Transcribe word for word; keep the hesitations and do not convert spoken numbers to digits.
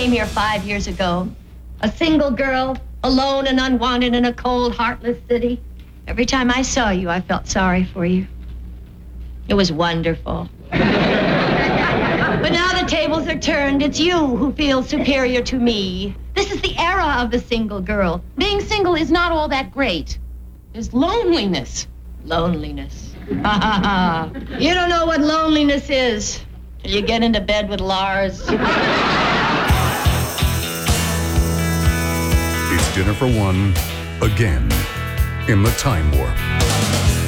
came here five years ago. A single girl, alone and unwanted in a cold, heartless city. Every time I saw you, I felt sorry for you. It was wonderful. But now the tables are turned. It's you who feel superior to me. This is the era of the single girl. Being single is not all that great. There's loneliness. Loneliness. Ha ha ha. You don't know what loneliness is till you get into bed with Lars. It's Dinner for One again in the Time Warp.